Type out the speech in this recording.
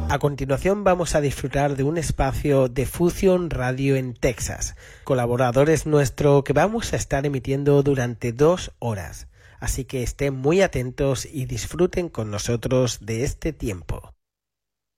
A continuación vamos a disfrutar de un espacio de Fusion Radio en Texas, colaboradores nuestros que vamos a estar emitiendo durante 2 horas. Así que estén muy atentos y disfruten con nosotros de este tiempo.